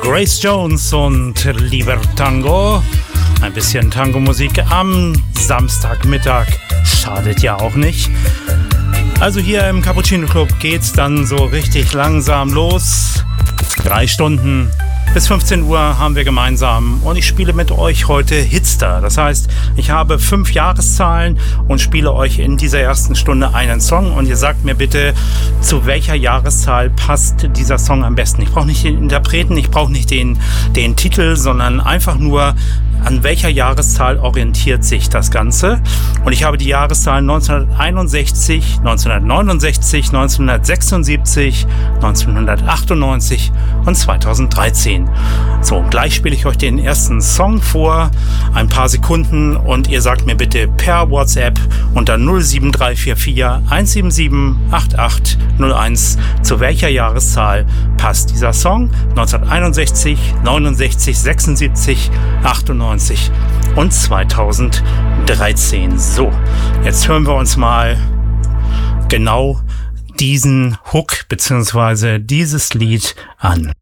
Grace Jones und Lieber Tango. Ein bisschen Tango-Musik am Samstagmittag schadet ja auch nicht. Also hier im Cappuccino Club geht's dann so richtig langsam los. 3 Stunden bis 15 Uhr haben wir gemeinsam und ich spiele mit euch heute Hitster. Das heißt, ich habe 5 Jahreszahlen und spiele euch in dieser ersten Stunde einen Song und ihr sagt mir bitte, zu welcher Jahreszahl passt dieser Song am besten. Ich brauche nicht den Interpreten, ich brauche nicht den Titel, sondern einfach nur, an welcher Jahreszahl orientiert sich das Ganze. Und ich habe die Jahreszahlen 1961, 1969, 1976, 1998 und 2013. So, gleich spiele ich euch den ersten Song vor, ein paar Sekunden und ihr sagt mir bitte per WhatsApp unter 07344 177 8801, zu welcher Jahreszahl passt dieser Song. 1961, 69, 76, 98 und 2013. So, jetzt hören wir uns mal genau diesen Hook bzw. dieses Lied an.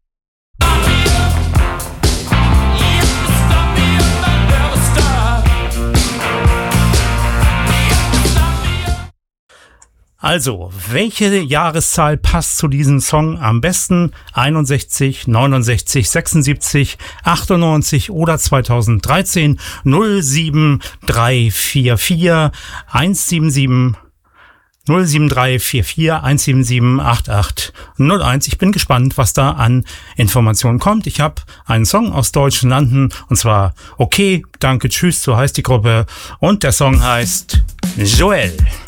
Also, welche Jahreszahl passt zu diesem Song am besten? 61, 69, 76, 98 oder 2013? 07344 177 07344 177 8801. Ich bin gespannt, was da an Informationen kommt. Ich habe einen Song aus deutschen Landen und zwar Okay, danke, tschüss, so heißt die Gruppe und der Song heißt Joel.